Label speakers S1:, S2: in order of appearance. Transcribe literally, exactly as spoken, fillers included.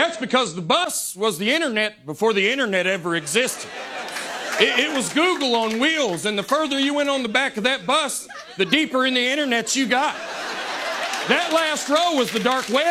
S1: That's because the bus was the internet before the internet ever existed. It, it was Google on wheels, and the further you went on the back of that bus, the deeper in the internet you got. That last row was the dark web.